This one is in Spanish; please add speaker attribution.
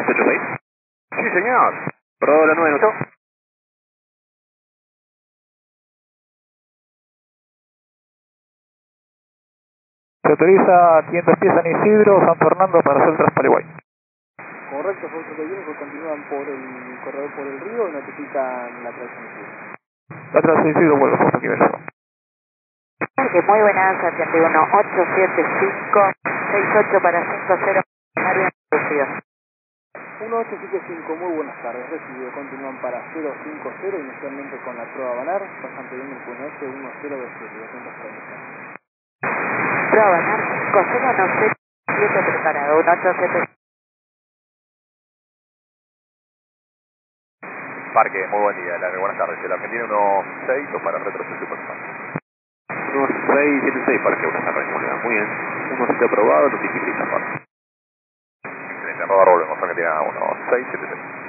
Speaker 1: 786.
Speaker 2: Sí, señor.
Speaker 1: Pro la 9 minutos.
Speaker 3: Se autoriza 500 pies San Isidro, San Fernando para hacer tras Paraguay.
Speaker 4: Correcto, fue otro que viene, pues continúan por el corredor por el río y notifican la trayectoria.
Speaker 3: La tras San Isidro vuelve, por aquí verlo.
Speaker 5: Muy buenas, 81 875 68 para 50 área reducida.
Speaker 4: 1875, muy buenas tardes, recibido, continúan para 050, inicialmente con la prueba Banar, pasan pidiendo el QNH 1027, 230.
Speaker 5: Prueba Banar 5097 preparado, 187.
Speaker 1: Parque, muy buen día, buenas tardes. El Argentina 16 para retroceso personal. 1676 Parque, buenas tardes, muy bien. 17 aprobado, notifica esta parte. Excelente, Roda volvemos, Argentina 1676.